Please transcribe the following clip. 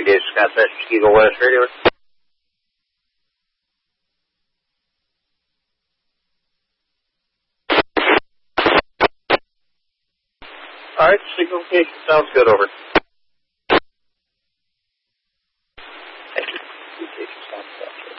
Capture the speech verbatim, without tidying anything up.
Days, Wisconsin, Eagle West Radio. All right, signal communication sounds good, over.